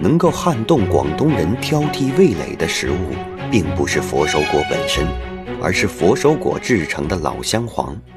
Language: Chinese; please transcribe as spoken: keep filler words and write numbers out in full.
能够撼动广东人挑剔味蕾的食物，并不是佛手果本身，而是佛手果制成的老姜黄。